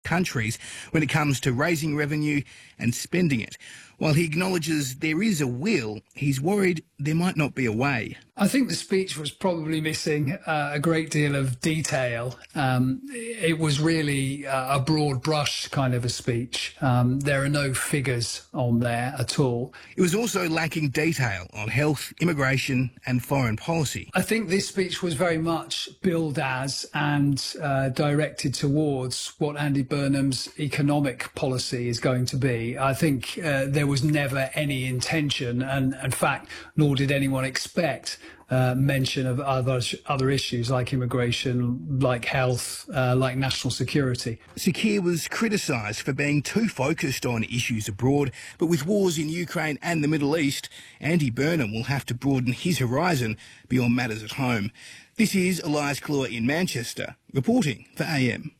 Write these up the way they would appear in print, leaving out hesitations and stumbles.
countries when it comes to raising revenue and spending it. While he acknowledges there is a will, he's worried there might not be a way. I think the speech was probably missing a great deal of detail. It was really a broad brush kind of a speech. There are no figures on there at all. It was also lacking detail on health, immigration and foreign policy. I think this speech was very much billed as and directed towards what Andy Burnham's economic policy is going to be. I think there was never any intention, and in fact, nor did anyone expect mention of other issues like immigration, like health, like national security. Sir Keir was criticised for being too focused on issues abroad, but with wars in Ukraine and the Middle East, Andy Burnham will have to broaden his horizon beyond matters at home. This is Elias Cluer in Manchester, reporting for AM.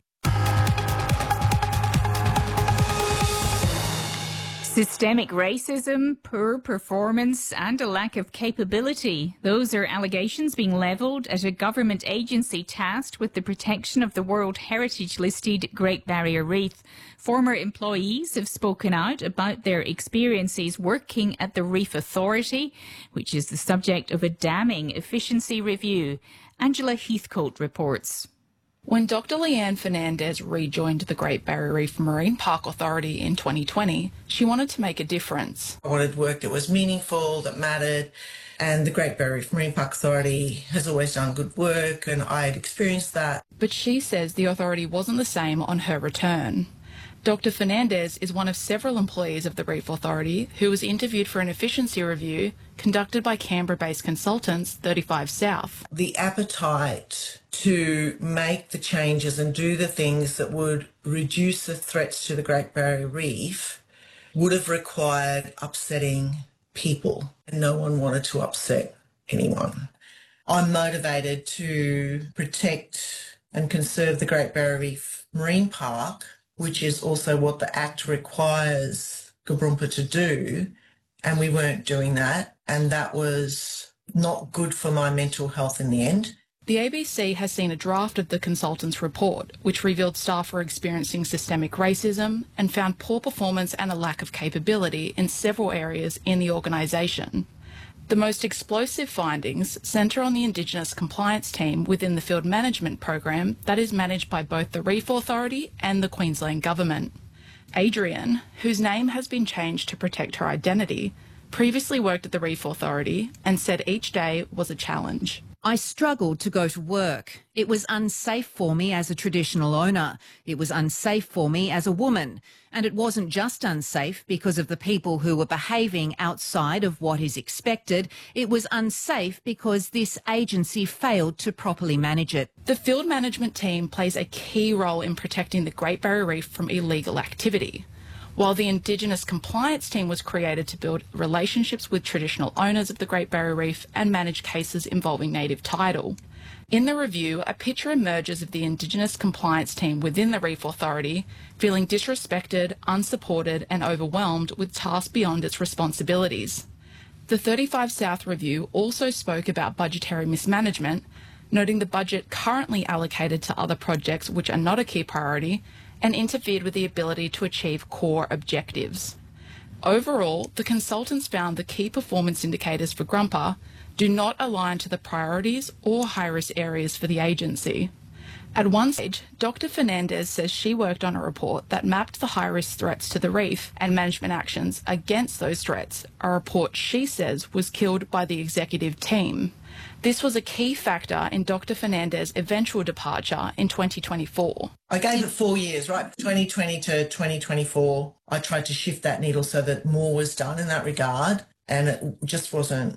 Systemic racism, poor performance and a lack of capability. Those are allegations being levelled at a government agency tasked with the protection of the World Heritage listed Great Barrier Reef. Former employees have spoken out about their experiences working at the Reef Authority, which is the subject of a damning efficiency review. Angela Heathcote reports. When Dr. Leanne Fernandez rejoined the Great Barrier Reef Marine Park Authority in 2020, she wanted to make a difference. I wanted work that was meaningful, that mattered, and the Great Barrier Reef Marine Park Authority has always done good work, and I had experienced that. But she says the authority wasn't the same on her return. Dr. Fernandez is one of several employees of the Reef Authority who was interviewed for an efficiency review conducted by Canberra-based consultants 35 South. The appetite to make the changes and do the things that would reduce the threats to the Great Barrier Reef would have required upsetting people, and no one wanted to upset anyone. I'm motivated to protect and conserve the Great Barrier Reef Marine Park, which is also what the Act requires Gabroompa to do, and we weren't doing that, and that was not good for my mental health in the end. The ABC has seen a draft of the consultants' report, which revealed staff were experiencing systemic racism and found poor performance and a lack of capability in several areas in the organisation. The most explosive findings centre on the Indigenous compliance team within the field management program that is managed by both the Reef Authority and the Queensland Government. Adrian, whose name has been changed to protect her identity, previously worked at the Reef Authority and said each day was a challenge. I struggled to go to work. It was unsafe for me as a traditional owner. It was unsafe for me as a woman. And it wasn't just unsafe because of the people who were behaving outside of what is expected. It was unsafe because this agency failed to properly manage it. The field management team plays a key role in protecting the Great Barrier Reef from illegal activity, while the Indigenous compliance team was created to build relationships with traditional owners of the Great Barrier Reef and manage cases involving native title. In the review, a picture emerges of the Indigenous compliance team within the Reef Authority feeling disrespected, unsupported and overwhelmed with tasks beyond its responsibilities. The 35 South review also spoke about budgetary mismanagement, noting the budget currently allocated to other projects which are not a key priority and interfered with the ability to achieve core objectives. Overall, the consultants found the key performance indicators for Grumpa do not align to the priorities or high-risk areas for the agency. At one stage, Dr. Fernandez says she worked on a report that mapped the high-risk threats to the reef and management actions against those threats, a report she says was killed by the executive team. This was a key factor in Dr. Fernandez's eventual departure in 2024. I gave it 4 years, right? 2020 to 2024. I tried to shift that needle so that more was done in that regard, and it just wasn't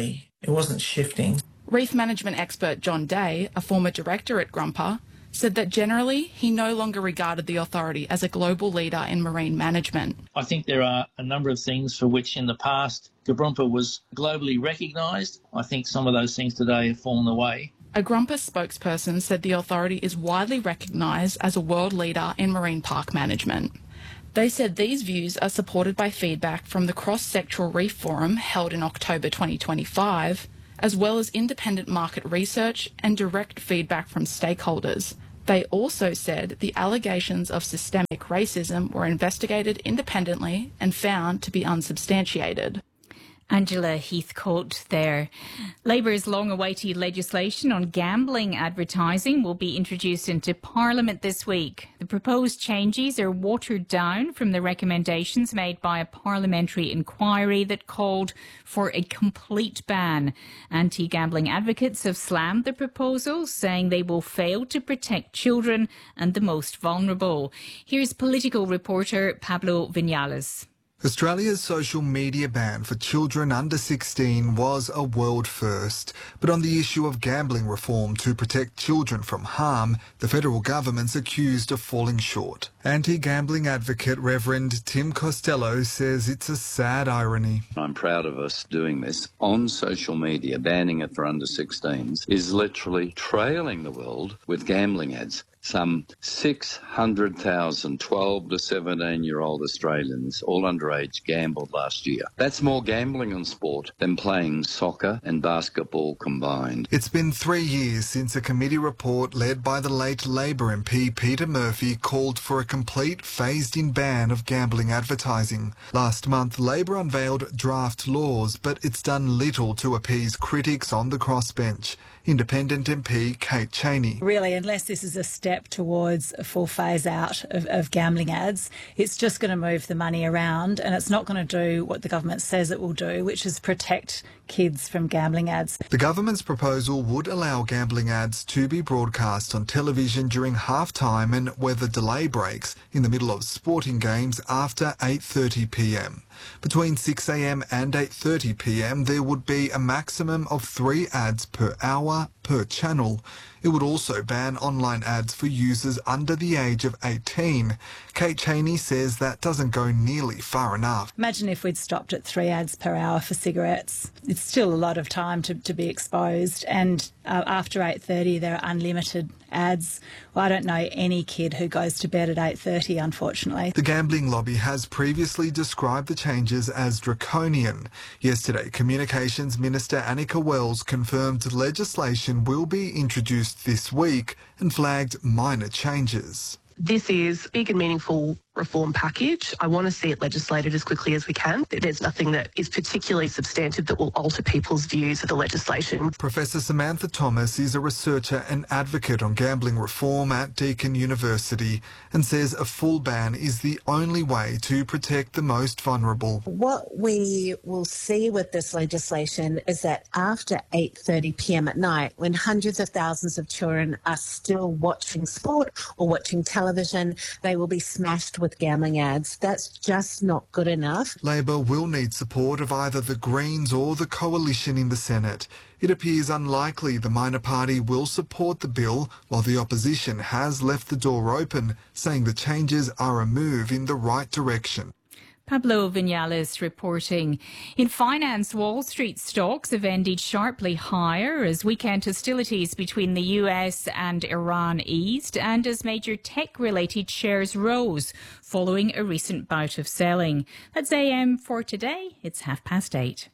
shifting. Reef management expert John Day, a former director at Grumpa, said that generally he no longer regarded the authority as a global leader in marine management. I think there are a number of things for which in the past Gabroompa was globally recognised. I think some of those things today have fallen away. A Grumpa spokesperson said the authority is widely recognised as a world leader in marine park management. They said these views are supported by feedback from the Cross-Sectoral Reef Forum held in October 2025, as well as independent market research and direct feedback from stakeholders, They also said the allegations of systemic racism were investigated independently and found to be unsubstantiated. Angela Heathcote there. Labour's long-awaited legislation on gambling advertising will be introduced into Parliament this week. The proposed changes are watered down from the recommendations made by a parliamentary inquiry that called for a complete ban. Anti-gambling advocates have slammed the proposal, saying they will fail to protect children and the most vulnerable. Here's political reporter Pablo Vinales. Australia's social media ban for children under 16 was a world first. But on the issue of gambling reform to protect children from harm, the federal government's accused of falling short. Anti-gambling advocate Reverend Tim Costello says it's a sad irony. I'm proud of us doing this on social media. Banning it for under 16s is literally trailing the world with gambling ads. Some 600,000 12 to 17-year-old Australians, all underage, gambled last year. That's more gambling on sport than playing soccer and basketball combined. It's been 3 years since a committee report led by the late Labor MP Peter Murphy called for a complete phased-in ban of gambling advertising. Last month, Labor unveiled draft laws, but it's done little to appease critics on the crossbench. Independent MP Kate Chaney. Really, unless this is a step towards a full phase out of gambling ads, it's just going to move the money around and it's not going to do what the government says it will do, which is protect kids from gambling ads. The government's proposal would allow gambling ads to be broadcast on television during half-time and weather delay breaks in the middle of sporting games after 8:30 p.m. Between 6 a.m. and 8:30 p.m. there would be a maximum of 3 ads per hour per channel. It would also ban online ads for users under the age of 18. Kate Chaney says that doesn't go nearly far enough. Imagine if we'd stopped at 3 ads per hour for cigarettes. It's still a lot of time to be exposed, and after 8:30 there are unlimited ads. Well, I don't know any kid who goes to bed at 8:30, unfortunately. The gambling lobby has previously described the changes as draconian. Yesterday, Communications Minister Annika Wells confirmed legislation will be introduced this week and flagged minor changes. This is a big and meaningful reform package. I want to see it legislated as quickly as we can. There's nothing that is particularly substantive that will alter people's views of the legislation. Professor Samantha Thomas is a researcher and advocate on gambling reform at Deakin University and says a full ban is the only way to protect the most vulnerable. What we will see with this legislation is that after 8:30 p.m. at night, when hundreds of thousands of children are still watching sport or watching television, they will be smashed with gambling ads. That's just not good enough. Labor will need support of either the Greens or the Coalition in the Senate. It appears unlikely the minor party will support the bill, while the opposition has left the door open, saying the changes are a move in the right direction. Pablo Vinales reporting. In finance, Wall Street stocks have ended sharply higher as weekend hostilities between the US and Iran eased and as major tech-related shares rose following a recent bout of selling. That's AM for today. It's 8:30.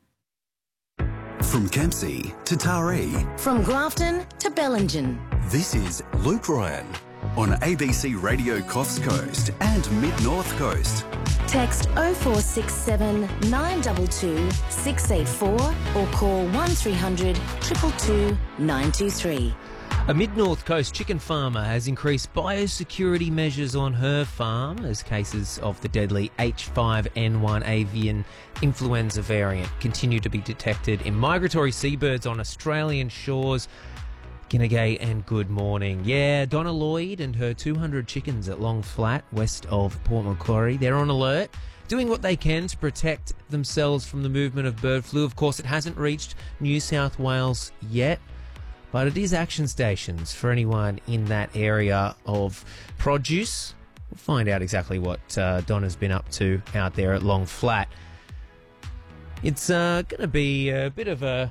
From Kempsey to Taree. From Grafton to Bellingen. This is Luke Ryan on ABC Radio Coffs Coast and Mid-North Coast. Text 0467 922 684 or call 1300 222 923. A Mid-North Coast chicken farmer has increased biosecurity measures on her farm as cases of the deadly H5N1 avian influenza variant continue to be detected in migratory seabirds on Australian shores. Ginnegay and good morning. Yeah, Donna Lloyd and her 200 chickens at Long Flat, west of Port Macquarie, they're on alert, doing what they can to protect themselves from the movement of bird flu. Of course, it hasn't reached New South Wales yet, but it is action stations for anyone in that area of produce. We'll find out exactly what Donna's been up to out there at Long Flat. It's going to be a bit of a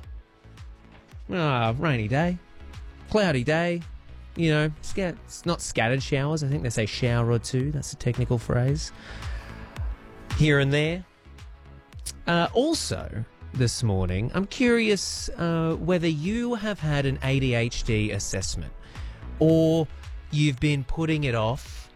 rainy day. Cloudy day, you know, it's not scattered showers. I think they say shower or two. That's a technical phrase. Here and there. Also, this morning, I'm curious whether you have had an ADHD assessment or You've been putting it off